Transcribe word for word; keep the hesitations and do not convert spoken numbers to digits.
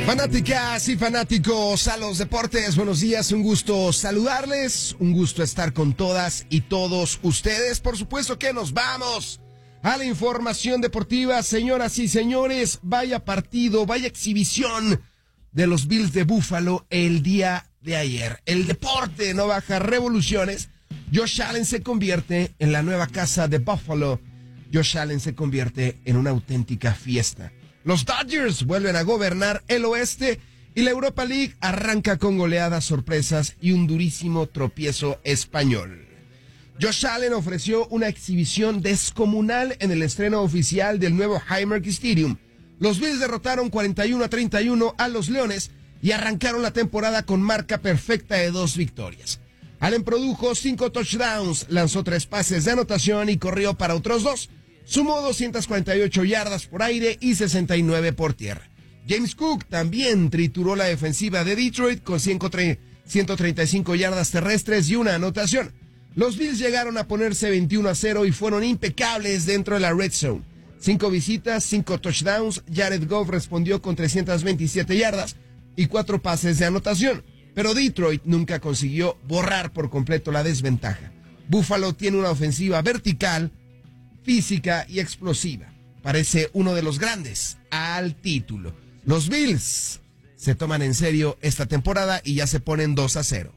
Fanáticas y fanáticos a los deportes, buenos días, un gusto saludarles, un gusto estar con todas y todos ustedes. Por supuesto que nos vamos a la información deportiva, señoras y señores. Vaya partido, vaya exhibición de los Bills de Buffalo el día de ayer. El deporte no baja revoluciones. Josh Allen se convierte en la nueva casa de Buffalo. Josh Allen se convierte en una auténtica fiesta. Los Dodgers vuelven a gobernar el oeste y la Europa League arranca con goleadas, sorpresas y un durísimo tropiezo español. Josh Allen ofreció una exhibición descomunal en el estreno oficial del nuevo Highmark Stadium. Los Bills derrotaron cuarenta y uno a treinta y uno a los Leones y arrancaron la temporada con marca perfecta de dos victorias. Allen produjo cinco touchdowns, lanzó tres pases de anotación y corrió para otros dos. Sumó doscientas cuarenta y ocho yardas por aire y sesenta y nueve por tierra. James Cook también trituró la defensiva de Detroit con ciento treinta y cinco yardas terrestres y una anotación. Los Bills llegaron a ponerse veintiuno a cero y fueron impecables dentro de la red zone. Cinco visitas, cinco touchdowns. Jared Goff respondió con trescientas veintisiete yardas y cuatro pases de anotación. Pero Detroit nunca consiguió borrar por completo la desventaja. Buffalo tiene una ofensiva vertical, física y explosiva. Parece uno de los grandes al título. Los Bills se toman en serio esta temporada y ya se ponen dos a cero.